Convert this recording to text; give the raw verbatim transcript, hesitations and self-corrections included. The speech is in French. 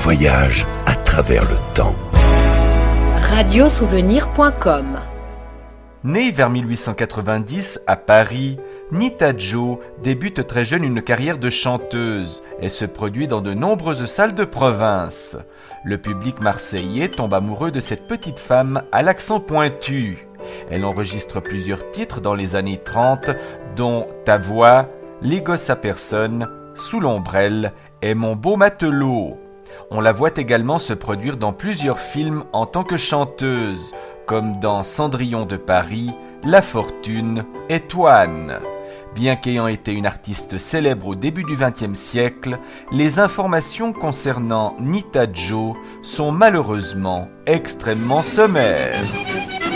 voyage à travers le temps. radio souvenir point com. Née vers mille huit cent quatre-vingt-dix à Paris, Nita Jo débute très jeune une carrière de chanteuse et se produit dans de nombreuses salles de province. Le public marseillais tombe amoureux de cette petite femme à l'accent pointu. Elle enregistre plusieurs titres dans les années trente, dont Ta voix, Les gosses à personne, Sous l'ombrelle et Mon beau matelot. On la voit également se produire dans plusieurs films en tant que chanteuse, comme dans Cendrillon de Paris, La Fortune et Toine. Bien qu'ayant été une artiste célèbre au début du vingtième siècle, les informations concernant Nita Jo sont malheureusement extrêmement sommaires.